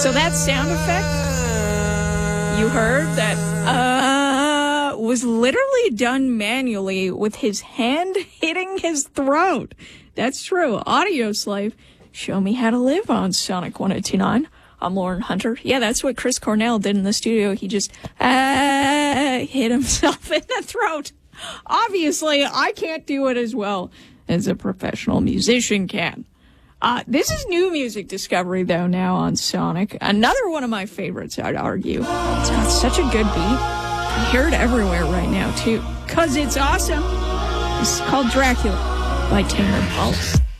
So that sound effect you heard that was literally done manually with his hand hitting his throat. That's true. Audio Slave, show me how to live on Sonic 1029. I'm Lauren Hunter. Yeah, that's what Chris Cornell did in the studio. He just hit himself in the throat. Obviously, I can't do it as well as a professional musician can. This is new music discovery, though, now on Sonic. Another one of my favorites, I'd argue. It's got such a good beat. I hear it everywhere right now, too, because it's awesome. This is called Dracula by Tame Impala.